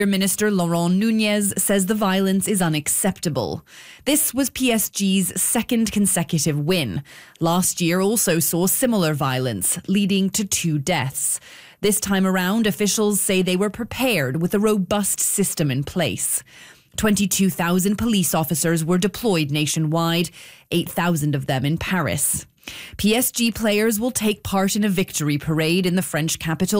Minister Laurent Nunez says the violence is unacceptable. This was PSG's second consecutive win. Last year also saw similar violence, leading to 2 deaths. This time around, officials say they were prepared with a robust system in place. 22,000 police officers were deployed nationwide, 8,000 of them in Paris. PSG players will take part in a victory parade in the French capital